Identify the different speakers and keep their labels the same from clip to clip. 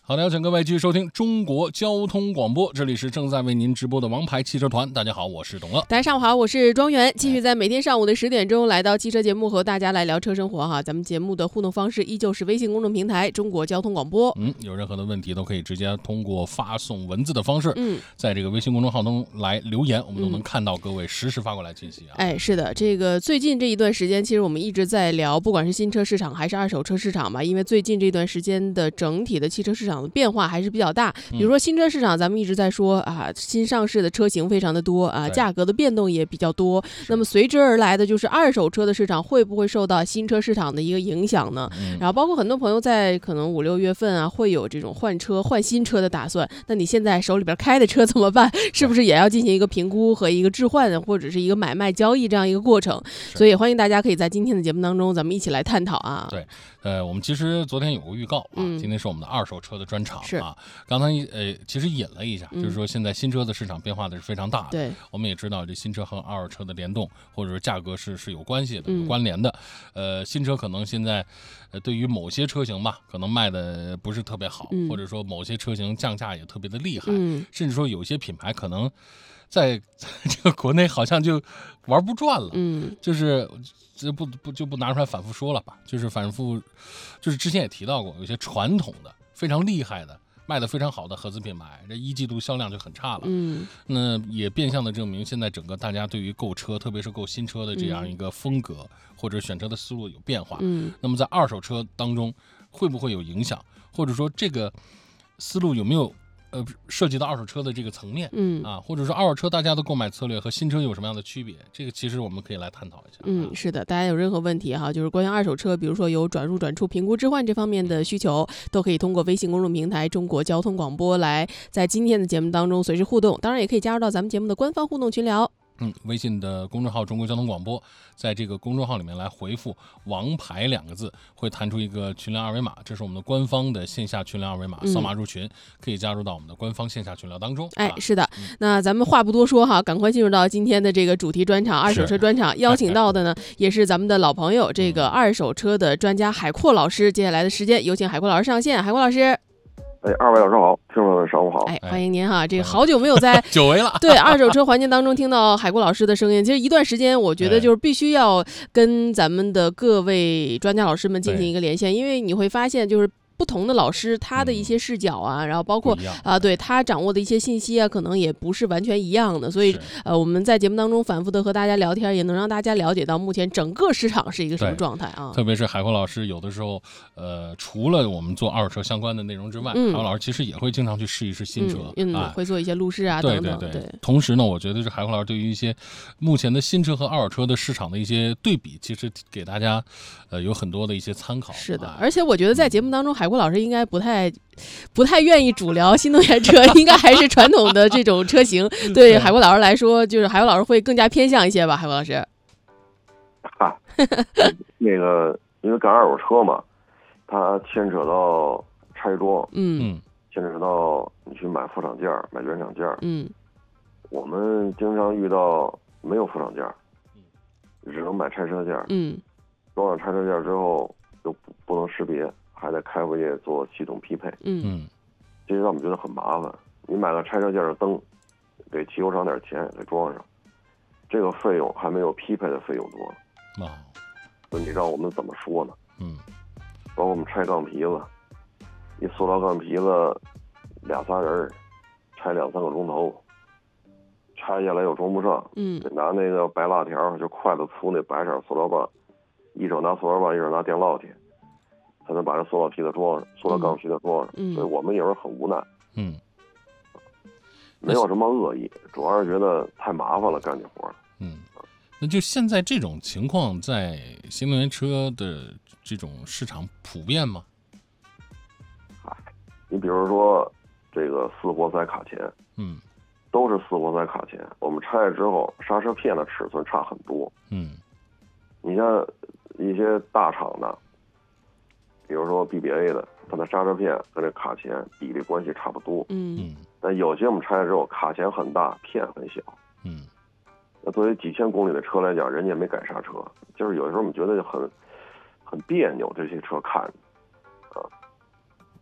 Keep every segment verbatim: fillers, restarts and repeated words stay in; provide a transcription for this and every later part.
Speaker 1: 好的，有请各位继续收听中国交通广播，这里是正在为您直播的王牌汽车团。大家好，我是董乐。
Speaker 2: 大家上午好，我是庄园，继续在每天上午的十点钟来到汽车节目和大家来聊车生活哈。咱们节目的互动方式依旧是微信公众平台中国交通广播。
Speaker 1: 嗯，有任何的问题都可以直接通过发送文字的方式，
Speaker 2: 嗯，
Speaker 1: 在这个微信公众号中来留言，我们都能看到各位实时发过来信息啊。
Speaker 2: 嗯、哎，是的，这个最近这一段时间，其实我们一直在聊，不管是新车市场还是二手车市场嘛，因为最近这段时间的整体的汽车市场的变化还是比较大。比如说新车市场，咱们一直在说啊，新上市的车型非常的多啊，价格的变动也比较多。那么随之而来的就是二手车的市场会不会受到新车市场的一个影响呢？嗯、然后包括很多朋友在可能五六月份啊，会有这种换车换新车的打算。那你现在手里边开的车怎么办？是不是也要进行一个评估和一个置换或者是一个买卖交易这样一个过程？所以欢迎大家可以在今天的节目当中，咱们一起来探讨啊。
Speaker 1: 对，呃，我们其实昨天有个预告啊，嗯、今天是我们的二手车的专场啊。刚才呃，其实引了一下，嗯、就是说现在新车的市场变化的是非常大的。
Speaker 2: 对，
Speaker 1: 我们也知道这新车和二手车的联动或者是价格是是有关系的、有关联的。嗯、呃，新车可能现在呃对于某些车型吧，可能卖的不是特别好，嗯、或者说某些车型降价也特别的厉害，嗯、甚至说有些品牌可能在这个国内好像就玩不转了。嗯，就是这不不就不拿出来反复说了吧？就是反复，就是之前也提到过，有些传统的非常厉害的。卖得非常好的合资品牌，这一季度销量就很差了。嗯，那也变相的证明，现在整个大家对于购车，特别是购新车的这样一个风格、嗯、或者选车的思路有变化。嗯，那么在二手车当中，会不会有影响？或者说这个思路有没有呃涉及到二手车的这个层面？嗯啊，或者说二手车大家的购买策略和新车有什么样的区别？这个其实我们可以来探讨一下。
Speaker 2: 嗯，是的，大家有任何问题哈，就是关于二手车，比如说有转入转出、评估置换这方面的需求，都可以通过微信公众平台中国交通广播来在今天的节目当中随时互动，当然也可以加入到咱们节目的官方互动群聊。
Speaker 1: 嗯，微信的公众号中国交通广播，在这个公众号里面来回复王牌两个字，会弹出一个群聊二维码，这是我们的官方的线下群聊二维码，扫码入群、嗯、可以加入到我们的官方线下群聊当中。
Speaker 2: 哎，是的、嗯、那咱们话不多说哈，赶快进入到今天的这个主题专场，二手车专场，邀请到的呢也是咱们的老朋友，这个二手车的专家海阔老师。接下来的时间有请海阔老师上线。海阔老师，
Speaker 3: 哎，二位老师好，听众们上午好。
Speaker 2: 哎，欢迎您哈！这个好久没有在
Speaker 1: 久违了，
Speaker 2: 对二手车环境当中听到海阔老师的声音。其实一段时间，我觉得就是必须要跟咱们的各位专家老师们进行一个连线，因为你会发现就是。不同的老师他的一些视角啊、嗯、然后包括啊、呃、对他掌握的一些信息啊可能也不是完全一样的，所以呃我们在节目当中反复的和大家聊天，也能让大家了解到目前整个市场是一个什么状态啊。
Speaker 1: 特别是海阔老师有的时候呃除了我们做二手车相关的内容之外、嗯、海阔老师其实也会经常去试一试新车，
Speaker 2: 嗯，嗯
Speaker 1: 啊、
Speaker 2: 会做一些路试啊等等。
Speaker 1: 对对 对, 对同时呢我觉得是海阔老师对于一些目前的新车和二手车的市场的一些对比，其实给大家呃有很多的一些参考。
Speaker 2: 是的、啊、而且我觉得在节目当中、嗯、海阔老师应该不太太不太愿意主聊新能源车，应该还是传统的这种车型。对海阔老师来说，就是海阔老师会更加偏向一些吧？海阔老师，
Speaker 3: 哈，那个因为干二手车嘛，它牵扯到拆装，
Speaker 2: 嗯，
Speaker 3: 牵扯到你去买副厂件、买原厂件，
Speaker 2: 嗯，
Speaker 3: 我们经常遇到没有副厂件，只能买拆车件，
Speaker 2: 嗯，
Speaker 3: 装上拆车件之后又不不能识别。还得开回去做系统匹配，
Speaker 2: 嗯，
Speaker 3: 这让我们觉得很麻烦。你买个拆车件的灯，给汽修厂点钱给装上，这个费用还没有匹配的费用多
Speaker 1: 呢。啊，
Speaker 3: 那你让我们怎么说呢？
Speaker 1: 嗯，
Speaker 3: 包括我们拆钢皮子，一塑料钢皮子俩仨人拆两三个钟头，拆下来又装不上，
Speaker 2: 嗯，
Speaker 3: 得拿那个白蜡条，就筷子粗那白色塑料棒，一手拿塑料棒，一手拿电烙铁。才能把这塑料皮子装上，塑料钢皮子装上、嗯，所以我们有时候很无奈。
Speaker 1: 嗯，
Speaker 3: 没有什么恶意，主要是觉得太麻烦了，干这活了。
Speaker 1: 嗯，那就现在这种情况，在新能源车的这种市场普遍吗？
Speaker 3: 哎，你比如说这个四活塞卡钳，
Speaker 1: 嗯，
Speaker 3: 都是四活塞卡钳，我们拆了之后，刹车片的尺寸差很多。
Speaker 1: 嗯，
Speaker 3: 你像一些大厂的。比如说 B B A 的，它的刹车片跟这卡钳比例关系差不多。
Speaker 2: 嗯，
Speaker 3: 但有些我们拆了之后，卡钳很大，片很小。
Speaker 1: 嗯，
Speaker 3: 那作为几千公里的车来讲，人家没改刹车，就是有时候我们觉得很很别扭，这些车看着啊。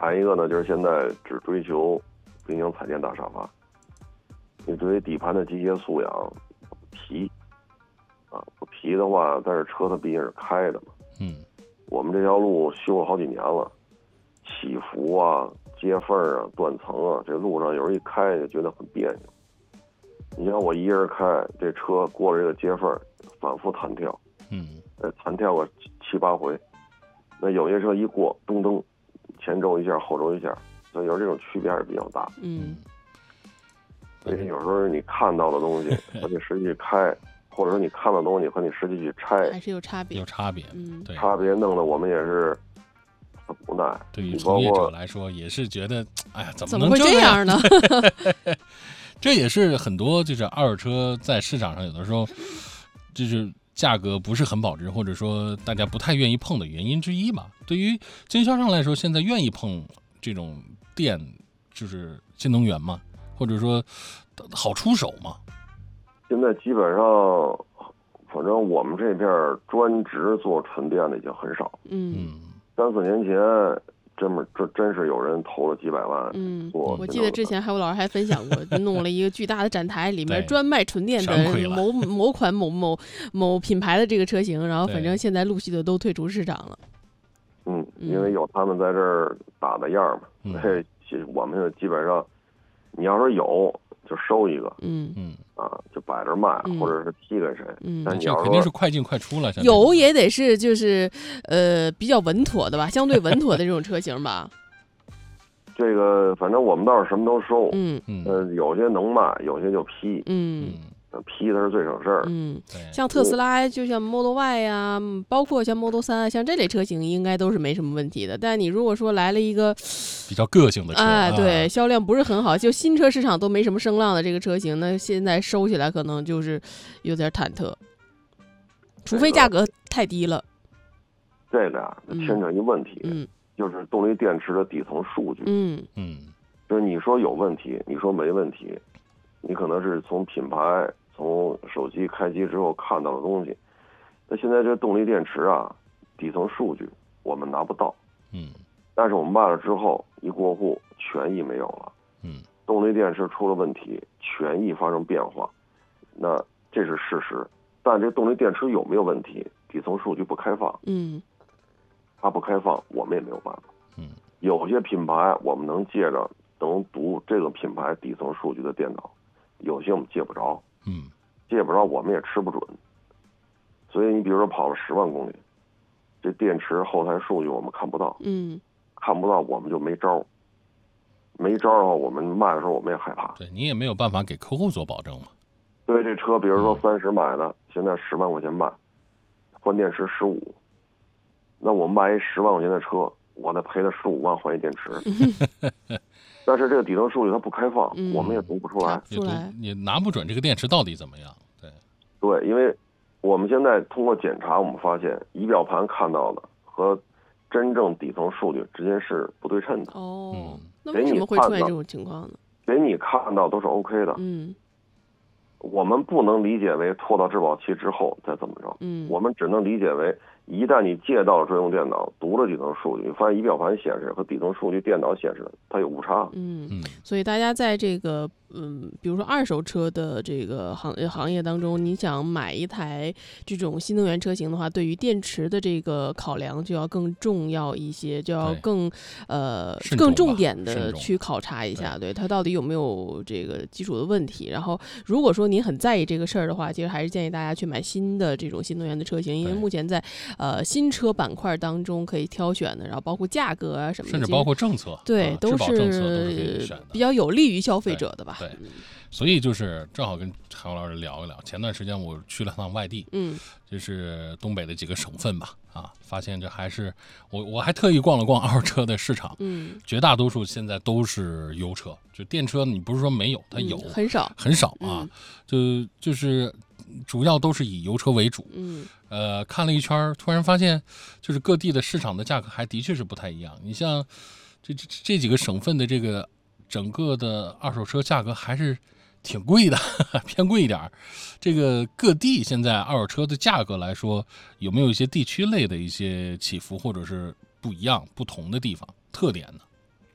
Speaker 3: 还一个呢，就是现在只追求冰箱彩电大沙发，你对于底盘的机械素养皮啊，不皮的话，但是车它毕竟是开的嘛。
Speaker 1: 嗯，
Speaker 3: 我们这条路修了好几年了，起伏啊、接缝啊、断层啊，这路上有人一开就觉得很别扭。你像我一人开这车过了这个接缝，反复弹跳，
Speaker 1: 嗯，
Speaker 3: 呃，弹跳个七八回。那有些车一过，咚咚，前轴一下，后轴一下，所以有这种区别还是比较大。
Speaker 2: 嗯，
Speaker 3: 所以有时候你看到的东西和你实际去开，或者说你看到的东西和你实际去拆，
Speaker 2: 还是有差别，
Speaker 1: 有差别。
Speaker 2: 嗯，
Speaker 1: 对，
Speaker 3: 差别弄得我们也是很无奈。
Speaker 1: 对于从业者来说，也是觉得，哎呀，怎
Speaker 2: 怎
Speaker 1: 么能
Speaker 2: 会这样呢？
Speaker 1: 这也是很多就是二手车在市场上有的时候就是价格不是很保值，或者说大家不太愿意碰的原因之一吧。对于经销商来说，现在愿意碰这种电，就是新能源嘛，或者说好出手嘛。
Speaker 3: 现在基本上，反正我们这边专职做纯电的已经很少。
Speaker 2: 嗯，
Speaker 3: 三四年前。真么这真是有人投了几百万，
Speaker 2: 嗯，
Speaker 3: 我
Speaker 2: 我记得之前海武老师还分享过，弄了一个巨大的展台，里面专卖纯电的某某款某某某品牌的这个车型，然后反正现在陆续的都退出市场了。
Speaker 3: 嗯，因为有他们在这儿打的样嘛，
Speaker 1: 嗯、
Speaker 3: 所以我们基本上，你要是有就收一个，
Speaker 2: 嗯
Speaker 1: 嗯
Speaker 3: 啊，就摆着卖，
Speaker 2: 嗯、
Speaker 3: 或者是批给谁。
Speaker 2: 嗯，
Speaker 3: 但你要
Speaker 1: 肯定是快进快出了。
Speaker 2: 有也得是就是呃比较稳妥的吧，相对稳妥的这种车型吧。
Speaker 3: 这个反正我们倒是什么都收，
Speaker 2: 嗯
Speaker 1: 嗯，
Speaker 3: 呃，有些能卖，有些就批，
Speaker 2: 嗯。
Speaker 3: 批的是最省事儿。
Speaker 2: 嗯，像特斯拉，就像 Model Y 呀、啊，包括像 Model 三啊，像这类车型应该都是没什么问题的。但你如果说来了一个
Speaker 1: 比较个性的车，
Speaker 2: 啊，对，销量不是很好，就新车市场都没什么声浪的这个车型，那现在收起来可能就是有点忐忑，除非价格太低了。
Speaker 3: 这个啊，牵扯一问题，
Speaker 2: 嗯，
Speaker 3: 就是动力电池的底层数据，
Speaker 2: 嗯
Speaker 1: 嗯，
Speaker 3: 就是你说有问题，你说没问题，你可能是从品牌。从手机开机之后看到的东西，那现在这动力电池啊，底层数据我们拿不到，
Speaker 1: 嗯，
Speaker 3: 但是我们卖了之后一过户，权益没有了，
Speaker 1: 嗯，
Speaker 3: 动力电池出了问题，权益发生变化，那这是事实。但这动力电池有没有问题，底层数据不开放，
Speaker 2: 嗯，
Speaker 3: 它不开放，我们也没有办法，
Speaker 1: 嗯，
Speaker 3: 有些品牌我们能借着能读这个品牌底层数据的电脑，有些我们借不着。
Speaker 1: 嗯，
Speaker 3: 借不着我们也吃不准，所以你比如说跑了十万公里，这电池后台数据我们看不到，
Speaker 2: 嗯，
Speaker 3: 看不到我们就没招，没招的话，我们卖的时候我们也害怕。
Speaker 1: 对你也没有办法给客户做保证嘛。
Speaker 3: 对这车，比如说三十买的，嗯、现在十万块钱卖，换电池十五，那我卖一十万块钱的车，我得赔他十五万换一电池。但是这个底层数据它不开放，
Speaker 2: 嗯、
Speaker 3: 我们也读不出来，
Speaker 2: 出来
Speaker 1: 你拿不准这个电池到底怎么样。对，
Speaker 3: 对，因为我们现在通过检查，我们发现仪表盘看到的和真正底层数据之间是不对称的。
Speaker 2: 哦，
Speaker 1: 嗯、
Speaker 2: 那为什么会出现这种情况呢？
Speaker 3: 给你看到都是 OK 的，
Speaker 2: 嗯，
Speaker 3: 我们不能理解为拖到质保期之后再怎么着，
Speaker 2: 嗯，
Speaker 3: 我们只能理解为。一旦你借到了专用电脑，读了底层数据，你发现仪表盘显示和底层数据电脑显示的它有误差。
Speaker 2: 嗯，所以大家在这个嗯，比如说二手车的这个行行业当中，你想买一台这种新能源车型的话，对于电池的这个考量就要更重要一些，就要更呃更重点的去考察一下，对它到底有没有这个基础的问题。然后，如果说您很在意这个事儿的话，其实还是建议大家去买新的这种新能源的车型，因为目前在呃新车板块当中可以挑选的，然后包括价格啊什么的，
Speaker 1: 甚至包括政策，
Speaker 2: 对，
Speaker 1: 啊、
Speaker 2: 都
Speaker 1: 是
Speaker 2: 比较有利于消费者的吧。
Speaker 1: 对，所以就是正好跟韩国老师聊一聊。前段时间我去了趟外地，
Speaker 2: 嗯，
Speaker 1: 就是东北的几个省份吧，啊，发现这还是我我还特意逛了逛二手车的市场，
Speaker 2: 嗯，
Speaker 1: 绝大多数现在都是油车，就电车你不是说没有，它有，
Speaker 2: 嗯、很少
Speaker 1: 很少啊，嗯、就就是主要都是以油车为主，
Speaker 2: 嗯，
Speaker 1: 呃，看了一圈，突然发现就是各地的市场的价格还的确是不太一样。你像这这这几个省份的这个。整个的二手车价格还是挺贵的，偏贵一点。这个各地现在二手车的价格来说，有没有一些地区类的一些起伏，或者是不一样、不同的地方特点呢？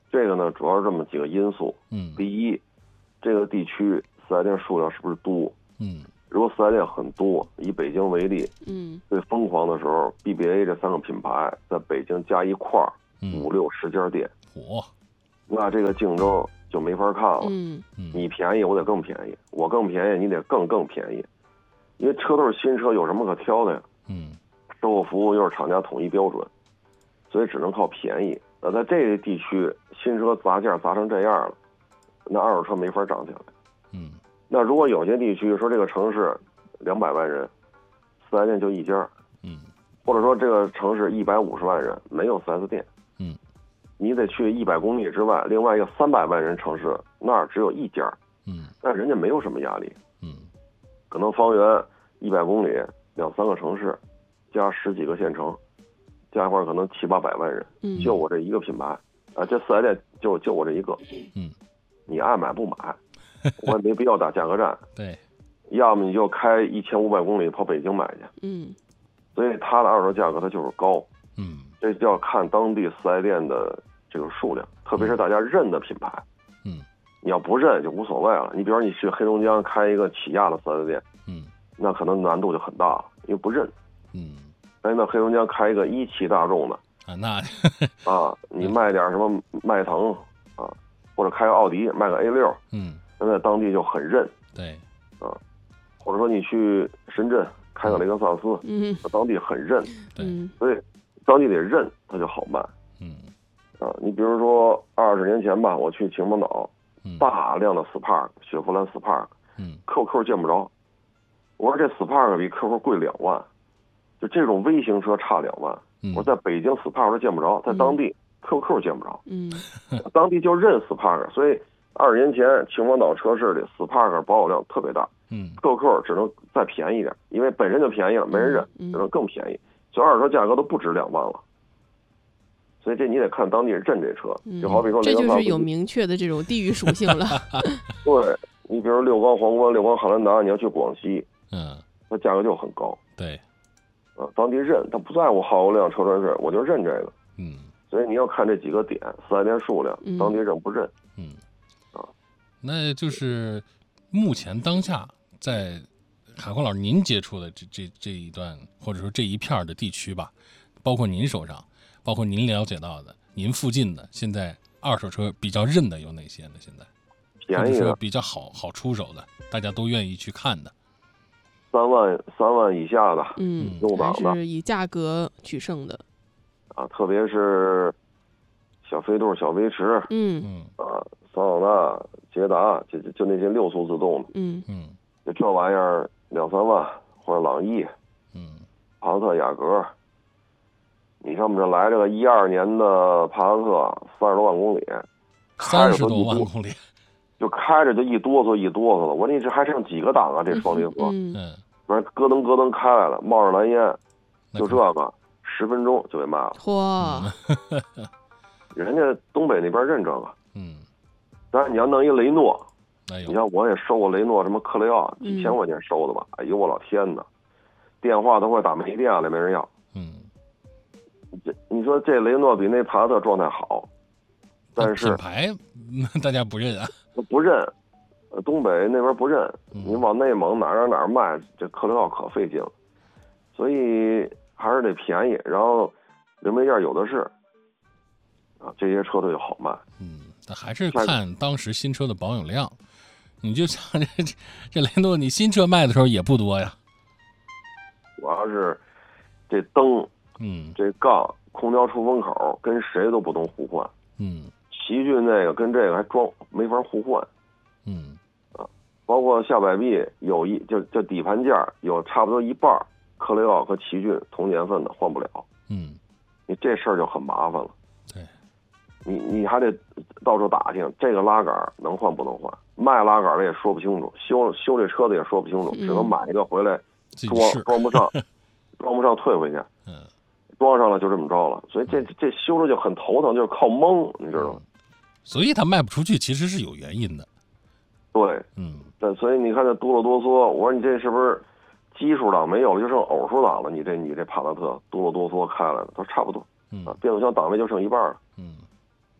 Speaker 3: 这个呢，主要是这么几个因素。
Speaker 1: 嗯，
Speaker 3: 第一，这个地区四 S 店数量是不是多？
Speaker 1: 嗯，
Speaker 3: 如果四 S 店很多，以北京为例，
Speaker 2: 嗯，
Speaker 3: 最疯狂的时候 ，B B A 这三个品牌在北京加一块儿，五六十家店，
Speaker 1: 火，
Speaker 3: 那这个竞争就没法看了。
Speaker 2: 嗯，
Speaker 3: 你便宜，我得更便宜；我更便宜，你得更更便宜。因为车都是新车，有什么可挑的呀？
Speaker 1: 嗯，
Speaker 3: 售后服务又是厂家统一标准，所以只能靠便宜。那在这个地区，新车砸价砸成这样了，那二手车没法涨起来。
Speaker 1: 嗯，
Speaker 3: 那如果有些地区说这个城市两百万人，四 S 店就一家，
Speaker 1: 嗯，
Speaker 3: 或者说这个城市一百五十万人没有四 S 店，
Speaker 1: 嗯，
Speaker 3: 你得去一百公里之外，另外一个三百万人城市那儿只有一家，
Speaker 1: 嗯，
Speaker 3: 那人家没有什么压力，
Speaker 1: 嗯，
Speaker 3: 可能方圆一百公里两三个城市，加十几个县城。加一块可能七八百万人，
Speaker 2: 嗯，
Speaker 3: 就我这一个品牌啊，这四 S 店就就我这一个，
Speaker 1: 嗯，
Speaker 3: 你爱买不买，我也没必要打价格战，
Speaker 1: 对，
Speaker 3: 要么你就开一千五百公里跑北京买去，
Speaker 2: 嗯，
Speaker 3: 所以它的二手价格它就是高，
Speaker 1: 嗯，
Speaker 3: 这就要看当地四 S 店的这个数量，特别是大家认的品牌，
Speaker 1: 嗯，
Speaker 3: 你要不认就无所谓了，你比如说你去黑龙江开一个起亚的四 S 店，
Speaker 1: 嗯，
Speaker 3: 那可能难度就很大了，因为不认，
Speaker 1: 嗯。
Speaker 3: 哎，那黑龙江开一个一汽大众的
Speaker 1: 啊，那
Speaker 3: 啊，你卖点什么迈腾啊，或者开个奥迪，卖个 A 六，
Speaker 1: 嗯，
Speaker 3: 那在当地就很认，
Speaker 1: 对，
Speaker 3: 啊，或者说你去深圳开个雷克萨斯，
Speaker 2: 嗯，
Speaker 3: 当地很认，
Speaker 1: 对，
Speaker 3: 所以当地得认，它就好卖，
Speaker 1: 嗯，
Speaker 3: 啊，你比如说二十年前吧，我去秦皇岛，
Speaker 1: 嗯，
Speaker 3: 大量的 Spark， 雪佛兰 Spark，
Speaker 1: 嗯
Speaker 3: ，Q Q 见不着，我说这 Spark 比 Q Q 贵两万。就这种微型车差两万，
Speaker 1: 嗯，
Speaker 3: 我在北京 Spark 都见不着，在当地 Q Q 见不着，
Speaker 2: 嗯，
Speaker 3: 当地就认 Spark， 所以二十年前秦皇岛车市里 Spark 保有量特别大，
Speaker 1: 嗯
Speaker 3: ，Q Q 只能再便宜一点，因为本身就便宜了，没人认，
Speaker 2: 嗯，
Speaker 3: 只能更便宜，所以二手车价格都不止两万了。所以这你得看当地人认这车，
Speaker 2: 嗯，
Speaker 3: 就好比说
Speaker 2: 这就是有明确的这种地域属性了。
Speaker 3: 对，你比如六缸皇冠、六缸汉兰达，你要去广西，
Speaker 1: 嗯，
Speaker 3: 那价格就很高。
Speaker 1: 对。
Speaker 3: 啊，当地认，他不在乎耗油量、车船税，我就认这个。
Speaker 1: 嗯，
Speaker 3: 所以你要看这几个点，四 S 店数量，当地认不认？
Speaker 1: 嗯，
Speaker 3: 啊，
Speaker 1: 那就是目前当下在海光老师您接触的这这这一段，或者说这一片的地区吧，包括您手上，包括您了解到的，您附近的，现在二手车比较认的有哪些呢？现在
Speaker 3: 便宜的，
Speaker 1: 比较好好出手的，大家都愿意去看的。
Speaker 3: 三万三万以下的，
Speaker 2: 嗯，
Speaker 3: 用档的，
Speaker 2: 是以价格取胜的
Speaker 3: 啊，特别是小飞度、小威驰，
Speaker 2: 嗯
Speaker 1: 嗯
Speaker 3: 啊，桑塔纳、捷达，就就那些六速自动的，
Speaker 2: 嗯
Speaker 1: 嗯，
Speaker 3: 就这玩意儿两三万，或者朗逸，
Speaker 1: 嗯，
Speaker 3: 帕萨特、雅阁，你看我们这来这个一二年的帕萨特，三十多万公里，
Speaker 1: 三十多万公里。
Speaker 3: 就开着就一哆嗦一哆嗦了，我说你这还剩几个档啊？这双离合，
Speaker 2: 嗯，
Speaker 3: 不是咯噔咯噔开来了，冒着蓝烟，就这个十分钟就给卖了。
Speaker 2: 嚯，
Speaker 3: 人家东北那边认这个，
Speaker 1: 嗯，
Speaker 3: 但是你要弄一雷诺，
Speaker 1: 哎呦，
Speaker 3: 你看我也收过雷诺什么克雷奥，几千块钱收的吧？哎呦我老天哪，电话都快打没电了，没人要。
Speaker 1: 嗯，
Speaker 3: 这你说这雷诺比那帕萨特状态好，但是
Speaker 1: 品牌大家不认啊。
Speaker 3: 不认，东北那边不认，你往内蒙哪儿哪儿卖，这克雷奥可费劲了，所以还是得便宜，然后零配件有的是，啊，这些车都就好卖。
Speaker 1: 嗯，但还是看当时新车的保有量。你就像这这雷诺，你新车卖的时候也不多呀。
Speaker 3: 主要是这灯，
Speaker 1: 嗯，
Speaker 3: 这杠、空调出风口跟谁都不能互换。
Speaker 1: 嗯。
Speaker 3: 奇骏那个跟这个还装没法互换，
Speaker 1: 嗯，
Speaker 3: 啊，包括下摆臂有一就就底盘件有差不多一半，克雷奥和奇骏同年份的换不了，
Speaker 1: 嗯，
Speaker 3: 你这事儿就很麻烦了，
Speaker 1: 对，
Speaker 3: 你你还得到处打听这个拉杆能换不能换，卖拉杆的也说不清楚，修修这车的也说不清楚，只能买一个回来装装不上，装不上退回去，
Speaker 1: 嗯，
Speaker 3: 装上了就这么着了，所以这这修着就很头疼，就是靠蒙，你知道吗？
Speaker 1: 所以它卖不出去，其实是有原因的。
Speaker 3: 对，
Speaker 1: 嗯，
Speaker 3: 但所以你看这哆啰哆嗦，我说你这是不是奇数档没有了，就剩偶数档了？你这你这帕萨特哆啰哆嗦开来了，都差不多，
Speaker 1: 嗯
Speaker 3: 啊，变速箱档位就剩一半了，
Speaker 1: 嗯，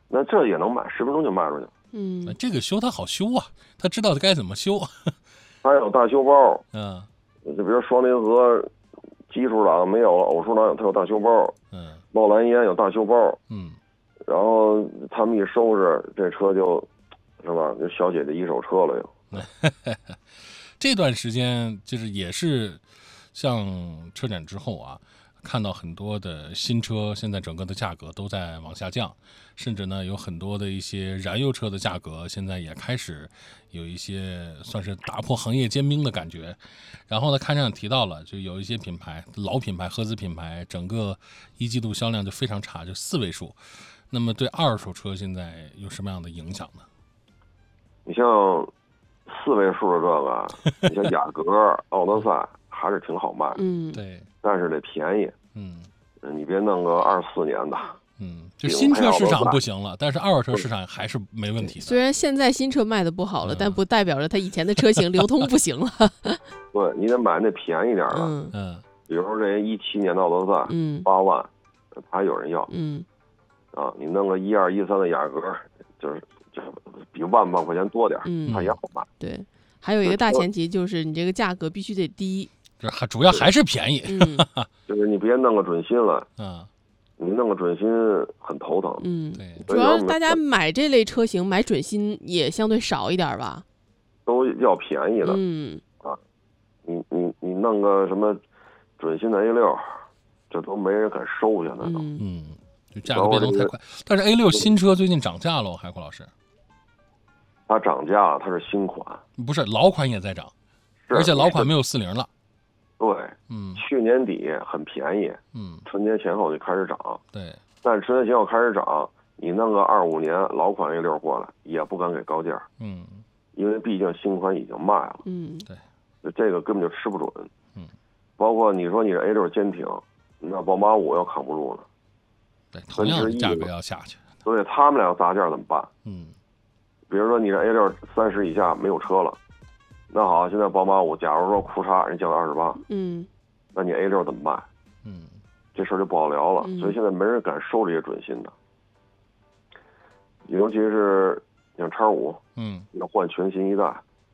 Speaker 3: 那这也能卖，十分钟就卖出去。
Speaker 2: 嗯，
Speaker 1: 这个修它好修啊，他知道该怎么修。
Speaker 3: 还有大修包，
Speaker 1: 嗯，
Speaker 3: 就比如双离合基础档没有了，偶数档它有大修包。
Speaker 1: 嗯，
Speaker 3: 冒蓝烟有大修包。
Speaker 1: 嗯，
Speaker 3: 然后他们一收拾这车就，是吧？就小姐姐一手车了又。
Speaker 1: 这段时间就是也是像车展之后啊，看到很多的新车现在整个的价格都在往下降，甚至呢有很多的一些燃油车的价格现在也开始有一些算是打破行业坚冰的感觉。然后呢，看上提到了，就有一些品牌老品牌合资品牌整个一季度销量就非常差，就四位数。那么对二手车现在有什么样的影响呢？
Speaker 3: 你像四位数的这个，你像雅阁、奥德赛还是挺好卖，
Speaker 2: 嗯，
Speaker 1: 对，
Speaker 3: 但是得便宜，
Speaker 1: 嗯，
Speaker 3: 你别弄个二四年的，
Speaker 1: 嗯，就新车市场不行了，但是二手车市场还是没问题的。
Speaker 2: 虽然现在新车卖的不好了，
Speaker 1: 嗯、
Speaker 2: 但不代表着它以前的车型流通不行了。
Speaker 3: 对，你得买那便宜点的，
Speaker 2: 嗯
Speaker 1: 嗯，
Speaker 3: 比如说这一七年的奥德赛，
Speaker 2: 嗯，
Speaker 3: 八万，还有人要，
Speaker 2: 嗯，
Speaker 3: 啊，你弄个一二一三的雅阁，就是就比万把块钱多点，
Speaker 2: 嗯，
Speaker 3: 它也好卖。
Speaker 2: 对。还有一个大前提就是你这个价格必须得低，
Speaker 1: 这还主要还是便宜。
Speaker 2: 嗯，
Speaker 3: 就是你别弄个准新了，
Speaker 1: 嗯，
Speaker 3: 你弄个准新很头疼。
Speaker 2: 嗯，
Speaker 1: 对，
Speaker 2: 主要是大家买这类车型买准新也相对少一点吧，
Speaker 3: 都要便宜的。
Speaker 2: 嗯，
Speaker 3: 啊，你你你弄个什么准新的 A 六，这都没人敢收现在都。
Speaker 2: 嗯，
Speaker 1: 嗯，就价格变动太快。但是 A 六新车最近涨价了，海阔老师。
Speaker 3: 它涨价了，它是新款，
Speaker 1: 不是老款也在涨，而且老款没有四零了。
Speaker 3: 对，
Speaker 1: 嗯，
Speaker 3: 去年底很便宜，
Speaker 1: 嗯，
Speaker 3: 春节前后就开始涨，
Speaker 1: 对，
Speaker 3: 但是春节前后开始涨，你弄个二五年老款 A 六过来，也不敢给高价，
Speaker 1: 嗯，
Speaker 3: 因为毕竟新款已经卖了，
Speaker 2: 嗯，
Speaker 1: 对，
Speaker 3: 这个根本就吃不准，
Speaker 1: 嗯，
Speaker 3: 包括你说你这 A 六坚挺，那宝马五要扛不住了，
Speaker 1: 对，同样的价格要下去，
Speaker 3: 所以他们俩砸价怎么办？
Speaker 1: 嗯。
Speaker 3: 比如说你这 A 六三十以下没有车了，那好，现在宝马五假如说库叉人降到二十八，
Speaker 2: 嗯，
Speaker 3: 那你 A 六怎么卖？
Speaker 1: 嗯，
Speaker 3: 这事儿就不好聊了。
Speaker 2: 嗯、
Speaker 3: 所以现在没人敢收这些准新的，尤其是像叉五，
Speaker 1: 嗯，
Speaker 3: 要换全新一代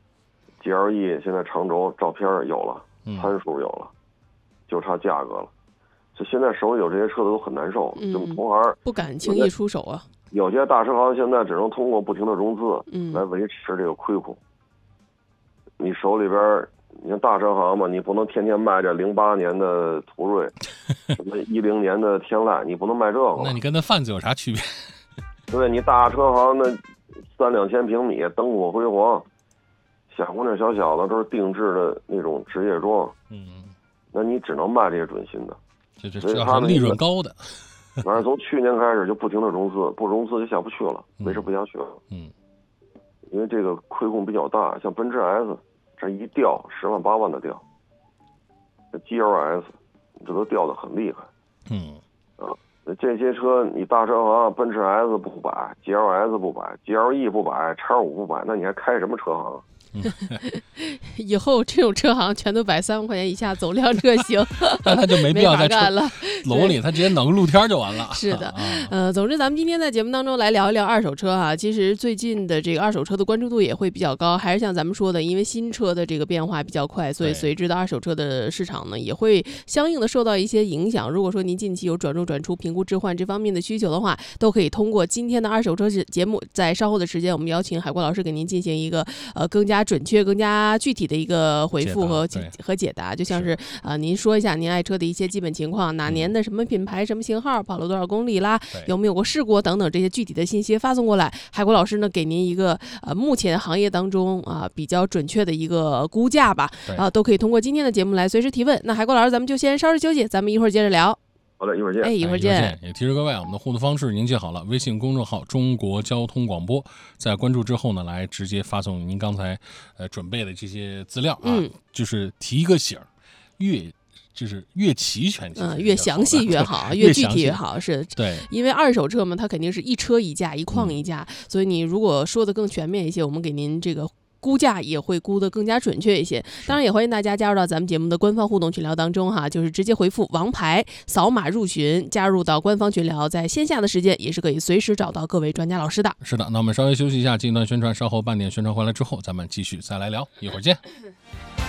Speaker 3: ，G L E 现在长轴照片有了，参数有了，就差价格了。就现在手里有这些车的都很难受，
Speaker 2: 嗯、
Speaker 3: 就同行
Speaker 2: 不敢轻易出手啊。
Speaker 3: 有些大车行现在只能通过不停的融资，
Speaker 2: 嗯，
Speaker 3: 来维持这个亏空。你手里边，你看大车行嘛，你不能天天卖这零八年的途锐，什么一零年的天籁，你不能卖这个。
Speaker 1: 那你跟那贩子有啥区别？
Speaker 3: 对，你大车行那三两千平米，灯火辉煌，小姑娘小小的都是定制的那种职业装，
Speaker 1: 嗯，
Speaker 3: 那你只能卖这些准新的，
Speaker 1: 这这主要是利润高的。
Speaker 3: 反正从去年开始就不停的融资，不融资就下不去了，维持不下去了。
Speaker 1: 嗯，
Speaker 3: 因为这个亏空比较大，像奔驰 S 这一掉十万八万的掉，这 G L S 这都掉的很厉害。
Speaker 1: 嗯，
Speaker 3: 啊，这些车你大车行奔驰 S 不摆 ，G L S 不摆 ，G L E 不摆，叉五不摆，那你还开什么车行？
Speaker 2: 以后这种车行全都摆三万块钱以下走量车型，
Speaker 1: 那他就没必要再
Speaker 2: 干了。
Speaker 1: 楼里他直接弄个露天就完了。
Speaker 2: 是的，
Speaker 1: 啊、
Speaker 2: 呃，总之咱们今天在节目当中来聊一聊二手车啊。其实最近的这个二手车的关注度也会比较高，还是像咱们说的，因为新车的这个变化比较快，所以随之的二手车的市场呢也会相应的受到一些影响。如果说您近期有转入转出、评估置换这方面的需求的话，都可以通过今天的二手车节目，在稍后的时间，我们邀请海国老师给您进行一个呃更加准确、更加具体的一个回复和解和解答。就像是啊、呃，您说一下您爱车的一些基本情况，哪年的什么品牌、什么型号，跑了多少公里啦，有没有过事故等等这些具体的信息发送过来，海国老师呢给您一个呃目前行业当中啊、呃、比较准确的一个估价吧，啊、呃、都可以通过今天的节目来随时提问。那海国老师，咱们就先稍事休息，咱们一会儿接着聊。
Speaker 3: 好的，一会儿见。
Speaker 2: 哎，一会儿见。
Speaker 1: 哎、也提示各位啊，我们的互动方式您记好了，微信公众号中国交通广播，在关注之后呢，来直接发送您刚才呃准备的这些资料啊，
Speaker 2: 嗯、
Speaker 1: 就是提一个醒，越就是越齐全，
Speaker 2: 嗯，越详细越好，越具体越好，是。
Speaker 1: 对，
Speaker 2: 因为二手车嘛，它肯定是一车一价，一况一价，嗯、所以你如果说的更全面一些，我们给您这个估价也会估得更加准确一些。当然也欢迎大家加入到咱们节目的官方互动群聊当中哈，就是直接回复王牌扫码入群，加入到官方群聊，在线下的时间也是可以随时找到各位专家老师的。
Speaker 1: 是的，那我们稍微休息一下，进一段宣传，稍后半点宣传回来之后咱们继续再来聊，一会儿见。